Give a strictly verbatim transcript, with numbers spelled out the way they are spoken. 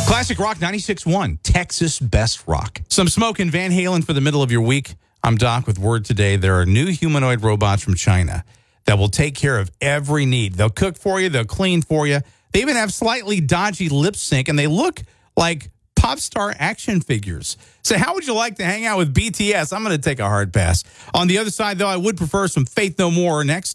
Classic Rock ninety-six point one, Texas Best Rock. Some Smoke and Van Halen for the middle of your week. I'm Doc with word today. There are new humanoid robots from China that will take care of every need. They'll cook for you. They'll clean for you. They even have slightly dodgy lip sync, and they look like pop star action figures. So how would you like to hang out with B T S? I'm going to take a hard pass. On the other side, though, I would prefer some Faith No More next.